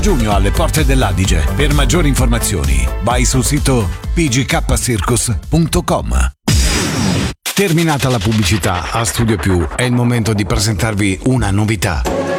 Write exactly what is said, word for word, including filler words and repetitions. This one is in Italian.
Giugno alle porte dell'Adige. Per maggiori informazioni vai sul sito p g k circus punto com. Terminata la pubblicità, a Studio Più è il momento di presentarvi una novità.